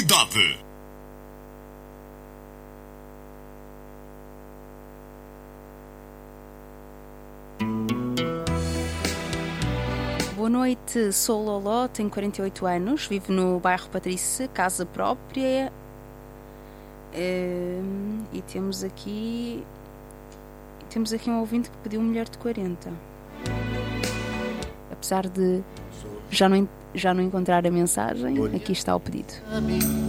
cidade. Boa noite, sou Loló, tenho 48 anos, vivo no bairro Patrice, casa própria, e temos aqui um ouvinte que pediu mulher de 40. Apesar de já não encontrar a mensagem, aqui está o pedido.